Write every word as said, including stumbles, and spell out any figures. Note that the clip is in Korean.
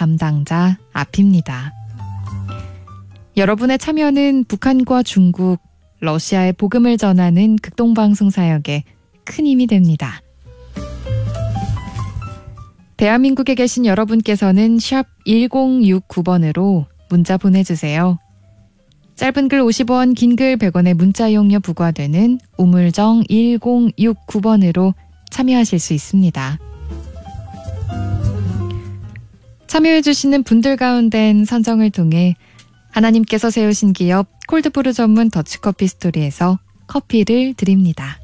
담당자 앞입니다. 여러분의 참여는 북한과 중국, 러시아의 복음을 전하는 극동방송 사역에 큰 힘이 됩니다. 대한민국에 계신 여러분께서는 샵 일공육구 번으로 문자 보내주세요. 짧은 글 오십 원, 긴 글 백 원의 문자 이용료 부과되는 우물정 일공육구 번으로 참여하실 수 있습니다. 참여해주시는 분들 가운데는 선정을 통해 하나님께서 세우신 기업 콜드브루 전문 더치커피 스토리에서 커피를 드립니다.